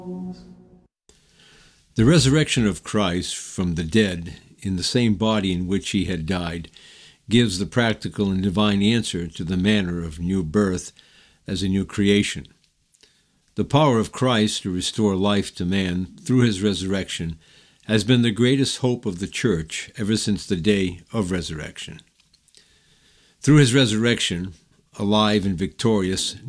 The resurrection of Christ from the dead in the same body in which he had died gives the practical and divine answer to the manner of new birth as a new creation. The power of Christ to restore life to man through his resurrection has been the greatest hope of the church ever since the day of resurrection. Through his resurrection, alive and victorious,